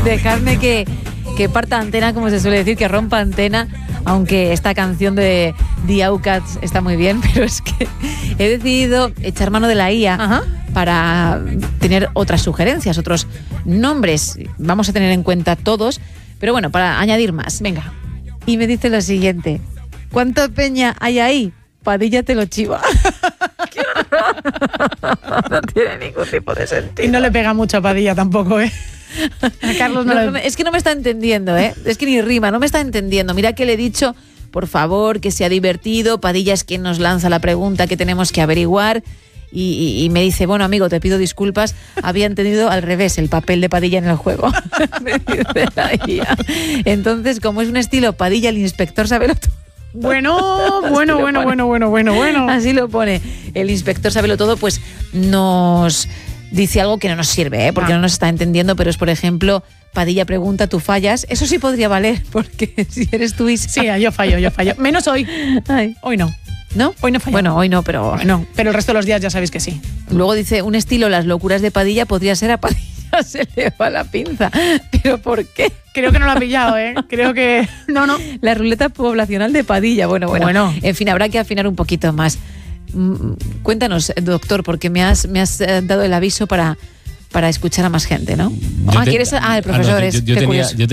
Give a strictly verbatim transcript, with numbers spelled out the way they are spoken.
Dejadme que, que parta antena, como se suele decir, que rompa antena, aunque esta canción de The Outcasts está muy bien, pero es que he decidido echar mano de la I A Ajá. para tener otras sugerencias, otros nombres. Vamos a tener en cuenta todos, pero bueno, para añadir más. Venga. Y me dice lo siguiente: ¿cuánta peña hay ahí? Padilla te lo chiva. ¡Qué horror! No tiene ningún tipo de sentido. Y no le pega mucho a Padilla tampoco, ¿eh? A Carlos no, no le... me, Es que no me está entendiendo, ¿eh? Es que ni rima, no me está entendiendo. Mira que le he dicho, por favor, que sea divertido. Padilla es quien nos lanza la pregunta que tenemos que averiguar. Y, y, y me dice, bueno, amigo, te pido disculpas, había entendido al revés el papel de Padilla en el juego. Me dice la I A. Entonces, como es un estilo Padilla, el inspector sabe lo todo. Bueno, bueno, bueno, bueno, bueno, bueno, bueno. Así lo pone. El inspector sabelo todo, pues nos dice algo que no nos sirve, ¿eh? Porque no. no nos está entendiendo, pero es, por ejemplo, Padilla pregunta, ¿tú fallas? Eso sí podría valer, porque si eres tú, Isa. Sí, yo fallo, yo fallo. Menos hoy. Ay. Hoy no. ¿No? Hoy no fallo. Bueno, hoy no, pero... Hoy no, pero el resto de los días ya sabéis que sí. Luego dice, un estilo, las locuras de Padilla, podría ser a Padilla se le va la pinza. ¿Pero por qué? Creo que no lo ha pillado, ¿eh? Creo que... No, no. La ruleta poblacional de Padilla. Bueno, bueno. Bueno. En fin, habrá que afinar un poquito más. Cuéntanos, doctor, porque me has, me has dado el aviso para, para escuchar a más gente, ¿no? Yo ah, te, ¿quieres? Ah, el profesor ah, no, yo, es... yo, yo qué tenía, curioso. yo